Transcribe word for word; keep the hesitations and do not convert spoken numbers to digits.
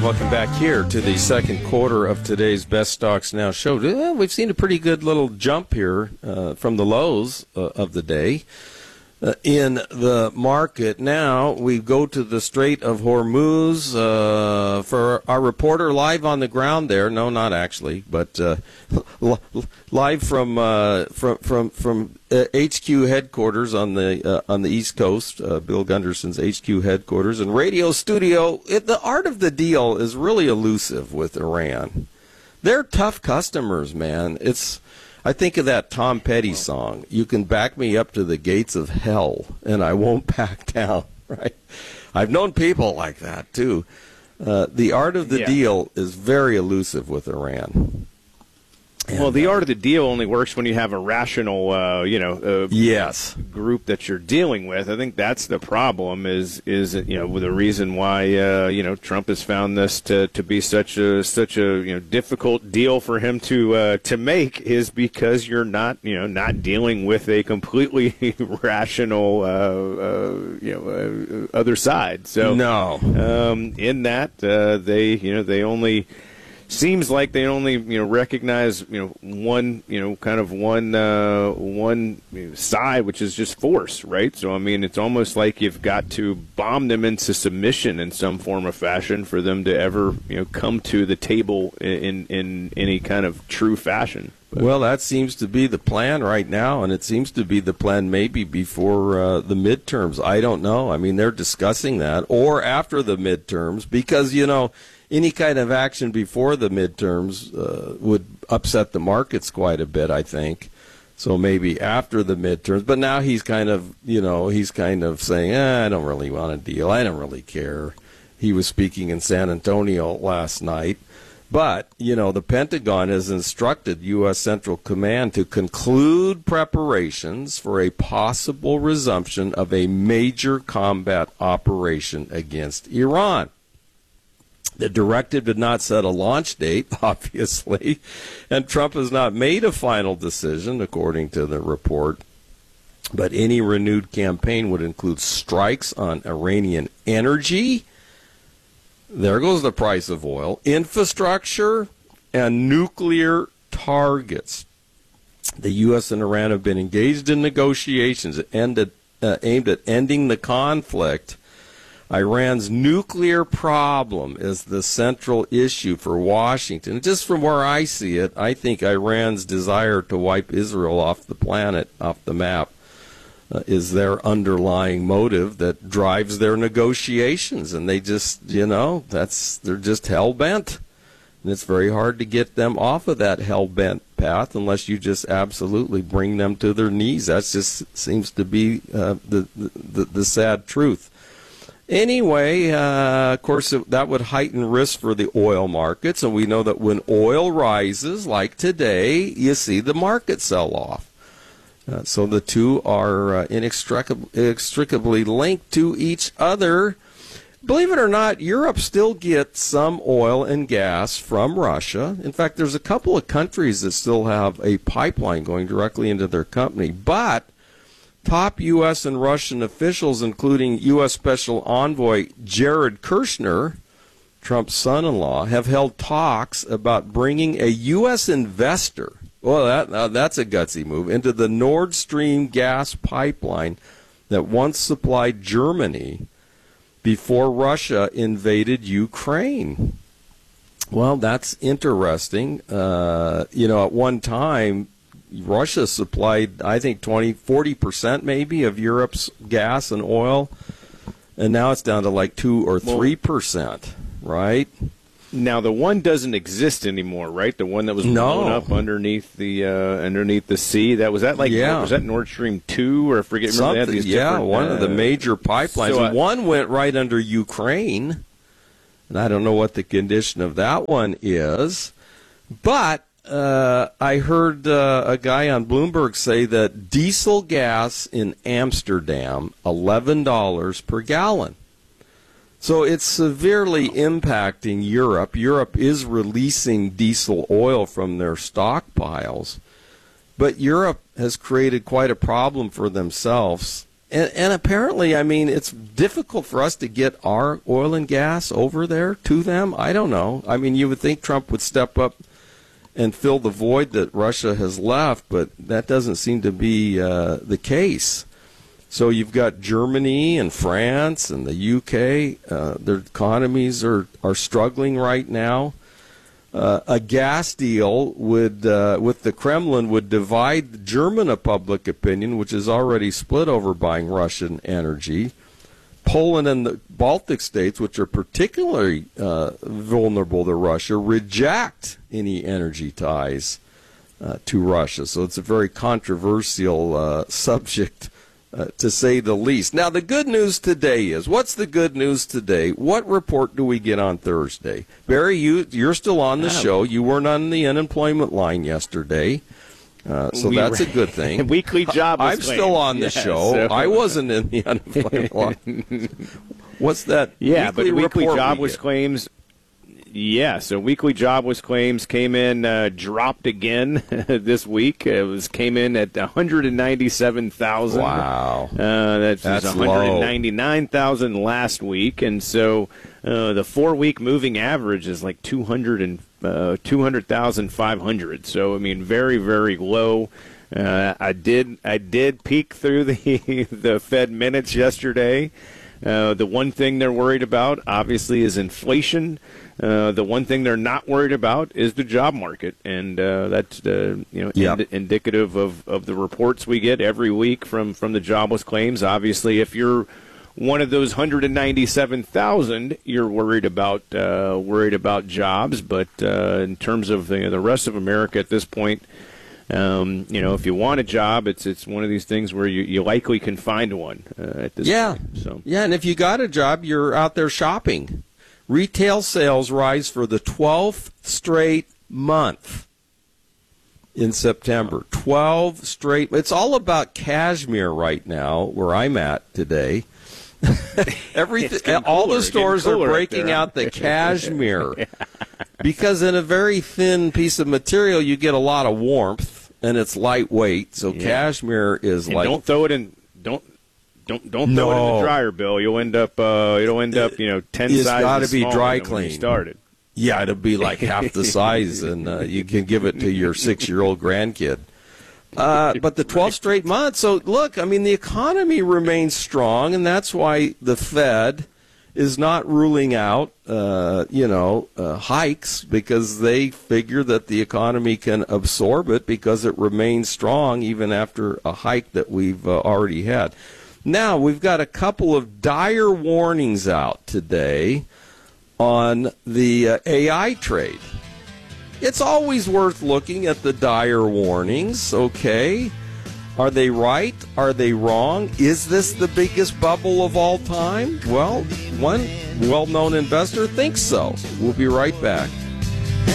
Welcome back here to the second quarter of today's Best Stocks Now show. Well, we've seen a pretty good little jump here uh, from the lows uh, of the day uh, in the market. Now we go to the Strait of Hormuz uh, for our reporter live on the ground there. No, not actually, but uh, live from uh, from from from uh, H Q headquarters on the uh, on the East Coast. Uh, Bill Gunderson's H Q headquarters and radio studio. It, the art of the deal is really elusive with Iran. They're tough customers, man. It's I think of that Tom Petty song. You can back me up to the gates of hell, and I won't back down. Right? I've known people like that too. Uh, the art of the yeah. deal is very elusive with Iran. And, well, the art of the deal only works when you have a rational, uh, you know, uh, yes, group that you're dealing with. I think that's the problem. Is is you know the reason why uh, you know Trump has found this to, to be such a such a you know difficult deal for him to uh, to make is because you're not you know not dealing with a completely rational uh, uh, you know uh, other side. So no, um, in that uh, they you know they only. Seems like they only, you know, recognize, you know, one, you know, kind of one, uh, one side, which is just force, right? So, I mean, it's almost like you've got to bomb them into submission in some form or fashion for them to ever, you know, come to the table in in, in any kind of true fashion. But. Well, that seems to be the plan right now, and it seems to be the plan maybe before uh, the midterms. I don't know. I mean, they're discussing that, or after the midterms, because, you know, any kind of action before the midterms uh, would upset the markets quite a bit, I think. So maybe after the midterms. But now he's kind of, you know, he's kind of saying, eh, I don't really want a deal. I don't really care. He was speaking in San Antonio last night. But, you know, the Pentagon has instructed U S Central Command to conclude preparations for a possible resumption of a major combat operation against Iran. The directive did not set a launch date, obviously, and Trump has not made a final decision, according to the report. But any renewed campaign would include strikes on Iranian energy. There goes the price of oil, infrastructure, and nuclear targets. The U S and Iran have been engaged in negotiations that ended, uh, aimed at ending the conflict. Iran's nuclear problem is the central issue for Washington. Just from where I see it, I think Iran's desire to wipe Israel off the planet, off the map, uh, is their underlying motive that drives their negotiations. And they just, you know, that's they're just hell-bent. And it's very hard to get them off of that hell-bent path unless you just absolutely bring them to their knees. That just seems to be uh, the, the, the sad truth. Anyway, uh, of course, it, that would heighten risk for the oil markets, and we know that when oil rises, like today, you see the market sell off. Uh, so the two are uh, inextricably, inextricably linked to each other. Believe it or not, Europe still gets some oil and gas from Russia. In fact, there's a couple of countries that still have a pipeline going directly into their company, but top U S and Russian officials, including U S Special Envoy Jared Kushner, Trump's son-in-law, have held talks about bringing a U S investor, well, that, uh, that's a gutsy move, into the Nord Stream gas pipeline that once supplied Germany before Russia invaded Ukraine. Well, that's interesting. Uh, you know, at one time, Russia supplied, I think, twenty, forty percent maybe of Europe's gas and oil, and now it's down to like two or three percent, right? Now the one doesn't exist anymore, right? The one that was no. blown up underneath the uh, underneath the sea. That was that like yeah. was that Nord Stream two or I forget? Remember they had these yeah, one uh, of the major pipelines. So, uh, one went right under Ukraine, and I don't know what the condition of that one is, but. Uh, I heard uh, a guy on Bloomberg say that diesel gas in Amsterdam, eleven dollars per gallon. So it's severely impacting Europe. Europe is releasing diesel oil from their stockpiles. But Europe has created quite a problem for themselves And, and apparently, I mean, it's difficult for us to get our oil and gas over there to them. I don't know. I mean, you would think Trump would step up and fill the void that Russia has left, but that doesn't seem to be uh, the case. So you've got Germany and France and the U K. Uh, their economies are, are struggling right now. Uh, a gas deal would, uh, with the Kremlin would divide the German public opinion, which is already split over buying Russian energy. Poland and the Baltic states, which are particularly uh, vulnerable to Russia, reject any energy ties uh, to Russia. So it's a very controversial uh, subject, uh, to say the least. Now, the good news today is, what's the good news today? What report do we get on Thursday? Barry, you, you're still on the show. You weren't on the unemployment line yesterday. Uh, so we that's were, a good thing. Weekly jobless I'm claims. still on the yeah, show. So. I wasn't in the unemployment line. What's that? Yeah, weekly but weekly jobless we claims. Yeah, so weekly jobless claims came in, uh, dropped again this week. It was came in at one hundred ninety-seven thousand. Wow, uh, that's, that's one hundred ninety-nine thousand last week, and so uh, the four-week moving average is like two hundred and uh, two hundred thousand five hundred. So I mean, very very low. Uh, I did I did peek through the the Fed minutes yesterday. Uh, the one thing they're worried about, obviously, is inflation. Uh, the one thing they're not worried about is the job market, and uh, that's uh, you know yep. ind- indicative of, of the reports we get every week from, from the jobless claims. Obviously, if you're one of those one hundred ninety-seven thousand, you're worried about uh, worried about jobs. But uh, in terms of the, the rest of America at this point, um, you know, if you want a job, it's it's one of these things where you, you likely can find one uh, at this yeah. point. So. Yeah, and if you got a job, you're out there shopping. Retail sales rise for the twelfth straight month in September. twelve straight. It's all about cashmere right now, where I'm at today. Everything, all the stores are breaking out the cashmere yeah. because in a very thin piece of material, you get a lot of warmth and it's lightweight. So yeah. cashmere is and like don't throw it in. Don't. Don't don't throw no. it in the dryer, Bill. You'll end up uh, it'll end up you know ten it's sizes gotta be smaller dry than when you clean. started. Yeah, it'll be like half the size, and uh, you can give it to your six-year-old grandkid. Uh, but the twelve straight months. So look, I mean, the economy remains strong, and that's why the Fed is not ruling out, uh, you know, uh, hikes, because they figure that the economy can absorb it because it remains strong even after a hike that we've uh, already had. Now, we've got a couple of dire warnings out today on the uh, A I trade. It's always worth looking at the dire warnings, okay? Are they right? Are they wrong? Is this the biggest bubble of all time? Well, one well-known investor thinks so. We'll be right back.